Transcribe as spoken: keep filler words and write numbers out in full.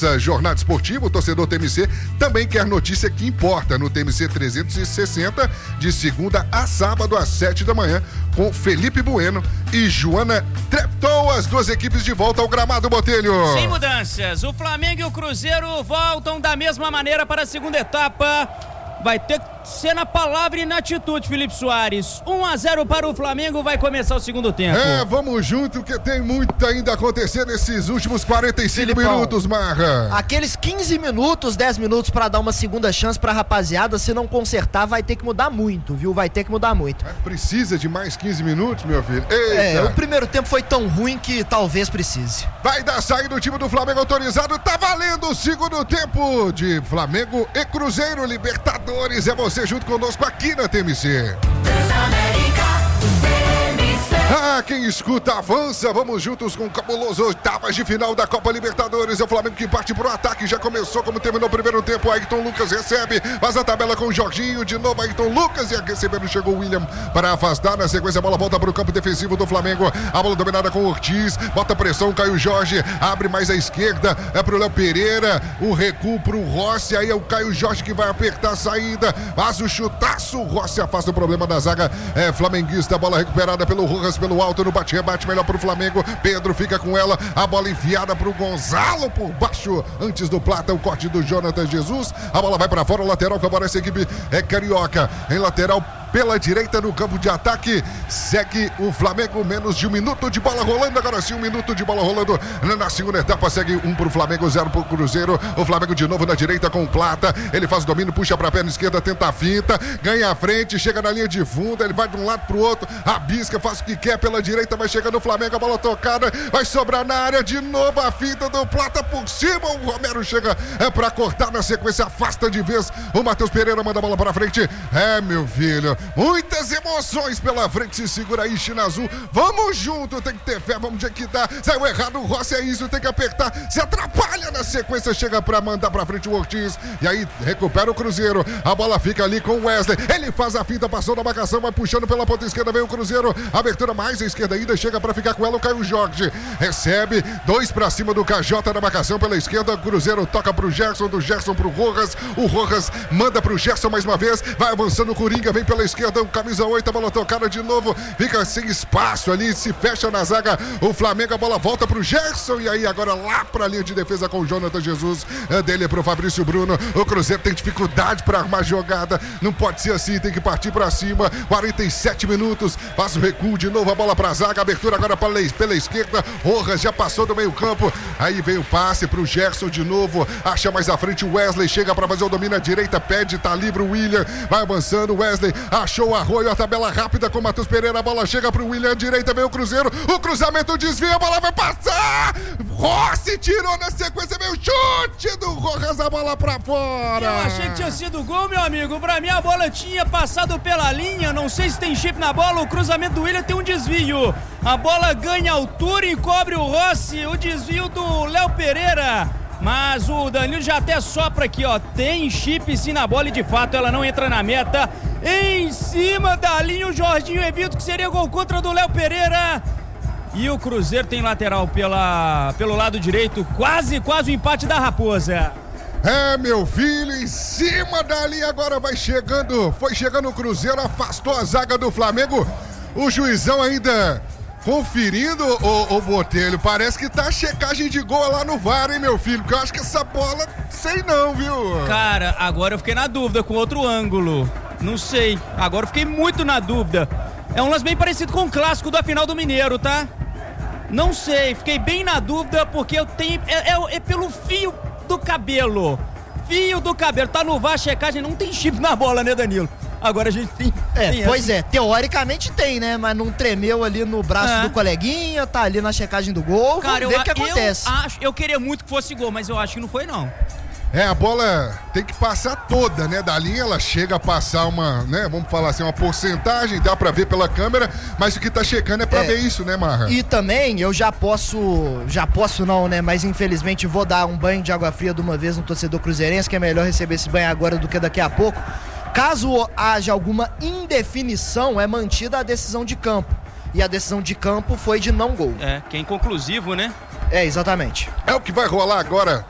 Jornada Esportiva, o torcedor T M C também quer notícia que importa no T M C trezentos e sessenta, de segunda a sábado às sete da manhã, com Felipe Bueno e Joana Treptow, as duas equipes de volta ao gramado, Botelho. Sem mudanças, o Flamengo e o Cruzeiro voltam da mesma maneira para a segunda etapa. Vai ter que ser na palavra e na atitude, Felipe Soares. um a zero para o Flamengo, vai começar o segundo tempo. É, vamos junto que tem muito ainda a acontecer nesses últimos quarenta e cinco Filipão, minutos, Marra. Aqueles quinze minutos, dez minutos para dar uma segunda chance pra rapaziada, se não consertar vai ter que mudar muito, viu? Vai ter que mudar muito. Mas precisa de mais quinze minutos, meu filho? Eita. É, o primeiro tempo foi tão ruim que talvez precise. Vai dar saída o time do Flamengo autorizado, tá valendo o segundo tempo de Flamengo e Cruzeiro, Libertadores. É você junto conosco aqui na T M C. Ah, quem escuta avança, vamos juntos com o cabuloso oitavas de final da Copa Libertadores. É o Flamengo que parte pro ataque, já começou como terminou o primeiro tempo. Ayrton Lucas recebe, faz a tabela com o Jorginho, de novo Ayrton Lucas, e recebendo chegou o William para afastar. Na sequência a bola volta pro campo defensivo do Flamengo, a bola dominada com o Ortiz, bota pressão, Caio Jorge, abre mais à esquerda, é pro Léo Pereira, o recuo pro Rossi, aí é o Caio Jorge que vai apertar a saída, faz o chutaço, o Rossi afasta o problema da zaga é, flamenguista, a bola recuperada pelo Rojas, pelo alto, no bate-rebate, melhor pro Flamengo. Pedro fica com ela, a bola enfiada pro Gonzalo por baixo, antes do Plata, o corte do Jonathan Jesus, a bola vai pra fora, o lateral favorece a equipe é carioca, em lateral pela direita no campo de ataque, segue o Flamengo, menos de um minuto de bola rolando, agora sim um minuto de bola rolando na segunda etapa, segue um pro Flamengo, zero pro Cruzeiro, o Flamengo de novo na direita com o Plata, ele faz o domínio, puxa pra perna esquerda, tenta a finta, ganha a frente, chega na linha de fundo, ele vai de um lado pro outro, rabisca, faz o que quer pela direita, vai chegando o Flamengo, a bola tocada, vai sobrar na área, de novo a finta do Plata por cima, o Romero chega é pra cortar na sequência, afasta de vez, o Matheus Pereira manda a bola pra frente, é meu filho, muitas emoções pela frente, se segura aí, China Azul, vamos junto, tem que ter fé, vamos de que dá, saiu errado o Rossi, é isso, tem que apertar, se atrapalha na sequência, chega pra mandar pra frente o Ortiz, e aí recupera o Cruzeiro, a bola fica ali com o Wesley, ele faz a finta, passou na marcação, vai puxando pela ponta esquerda, vem o Cruzeiro, abertura mais à esquerda ainda, chega pra ficar com ela o Caio Jorge, recebe, dois pra cima do K J na marcação pela esquerda, o Cruzeiro toca pro Gerson, do Gerson pro Rojas, o Rojas manda pro Gerson mais uma vez, vai avançando o Coringa, vem pela esquerda, o camisa oito, a bola tocada de novo, fica sem espaço ali, se fecha na zaga, o Flamengo, a bola volta pro Gerson, e aí agora lá pra linha de defesa com o Jonathan Jesus, é dele pro Fabrício Bruno, o Cruzeiro tem dificuldade pra armar jogada, não pode ser assim, tem que partir pra cima, quarenta e sete minutos, faz o recuo de novo, a bola pra zaga, abertura agora pela, pela esquerda, Rojas já passou do meio campo, aí veio o passe pro Gerson de novo, acha mais à frente o Wesley, chega pra fazer o domínio à direita, pede, tá livre o William, vai avançando, Wesley, achou a Arroio, a tabela rápida com o Matheus Pereira, a bola chega pro William, direita vem o Cruzeiro, o cruzamento desvia, a bola vai passar, Rossi tirou na sequência, veio o chute do Rojas, a bola pra fora. Eu achei que tinha sido gol, meu amigo, pra mim a bola tinha passado pela linha, não sei se tem chip na bola, o cruzamento do William tem um desvio, a bola ganha altura e cobre o Rossi, o desvio do Léo Pereira. Mas o Danilo já até sopra aqui, ó, tem chip sim na bola e de fato ela não entra na meta. Em cima da linha o Jorginho evita que seria gol contra do Léo Pereira. E o Cruzeiro tem lateral pela, pelo lado direito, quase, quase o empate da Raposa. É, meu filho, em cima da linha agora vai chegando, foi chegando o Cruzeiro, afastou a zaga do Flamengo, o juizão ainda... conferindo, o, o Botelho, parece que tá a checagem de gol lá no V A R, hein, meu filho? Porque eu acho que essa bola, sei não, viu? Cara, agora eu fiquei na dúvida com outro ângulo. Não sei, agora eu fiquei muito na dúvida. É um lance bem parecido com o clássico da final do Mineiro, tá? Não sei, fiquei bem na dúvida porque eu tenho... É, é, é pelo fio do cabelo. Fio do cabelo. Tá no V A R, checagem, não tem chip na bola, né, Danilo? Agora a gente tem... É, tem pois essa. é, teoricamente tem, né? Mas não tremeu ali no braço É. do coleguinha, tá ali na checagem do gol, Cara, vamos ver eu, o que acontece. Eu, acho, eu queria muito que fosse gol, mas eu acho que não foi, não. É, a bola tem que passar toda, né? Da linha ela chega a passar uma, né? Vamos falar assim, uma porcentagem, dá pra ver pela câmera, mas o que tá checando é pra É. ver isso, né, Marra? E também eu já posso, já posso não, né? Mas infelizmente vou dar um banho de água fria de uma vez no torcedor cruzeirense, que é melhor receber esse banho agora do que daqui a pouco. Caso haja alguma indefinição, é mantida a decisão de campo. E a decisão de campo foi de não gol. É, que é inconclusivo, né? É, exatamente. É o que vai rolar agora